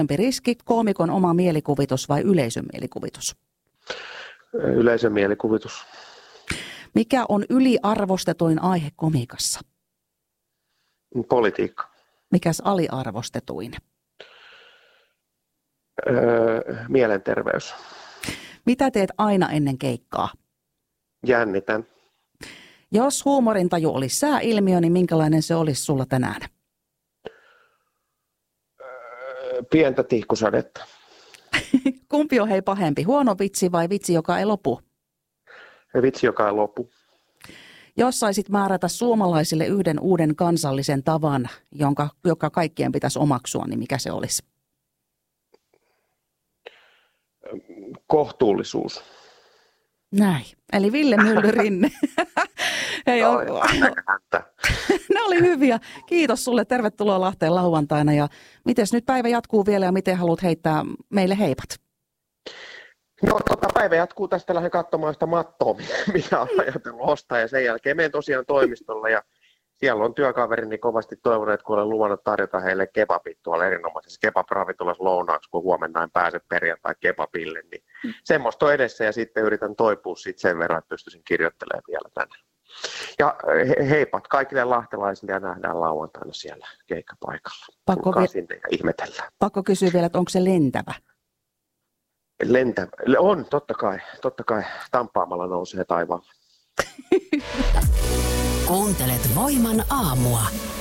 riski, koomikon oma mielikuvitus vai yleisön mielikuvitus? Yleisön mielikuvitus. Mikä on yliarvostetuin aihe komiikassa? Politiikka. Mikäs aliarvostetuin? Mielenterveys. Mitä teet aina ennen keikkaa? Jännitän. Jos huumorintaju olisi sääilmiö, niin minkälainen se olisi sulla tänään? Pientä tihkusadetta. Kumpi on hei pahempi, huono vitsi vai vitsi, joka ei lopu? Vitsi, joka ei lopu. Jos saisit määrätä suomalaisille yhden uuden kansallisen tavan, joka kaikkien pitäisi omaksua, niin mikä se olisi? Kohtuullisuus. Näin. Eli Ville Mylly Rinne. Hei, ne oli hyviä. Kiitos sulle. Tervetuloa Lahteen lauantaina. Ja mites nyt päivä jatkuu vielä ja miten haluat heittää meille heipat? No päivä jatkuu tästä, lähden katsomaan sitä mattoa, mitä on ajatellut ostaa, ja sen jälkeen menen tosiaan toimistolle ja siellä on työkaverini kovasti toivonut, että kun olen luvannut tarjota heille kebabit tuolla erinomaisessa kebab-ravintolassa lounaaksi, kun huomenna en pääse perjantai kebabille, niin semmoista on edessä ja sitten yritän toipua siitä sen verran, että pystyisin kirjoittelemaan vielä tänään. Ja heipat kaikille lahtelaisille ja nähdään lauantaina siellä keikkapaikalla. Tulkaa sinne ja ihmetellään. Pakko kysyä vielä, että onko se lentävä? Lentävä. On, totta kai. Tampaamalla nousee taivaalle. Kuuntelet Voiman aamua.